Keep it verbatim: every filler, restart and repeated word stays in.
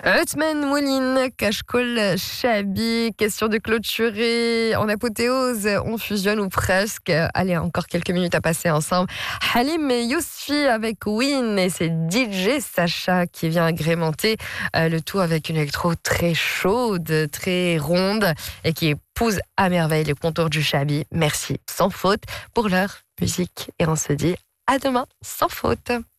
Othman Moulin, Kashkol Chabi, question de clôturer en apothéose, on fusionne ou presque. Allez, encore quelques minutes à passer ensemble. Halim Yousfi avec Win et c'est D J Sacha qui vient agrémenter euh, le tout avec une électro très chaude, très ronde et qui épouse à merveille les contours du Chabi. Merci, sans faute pour leur musique et on se dit à demain, sans faute.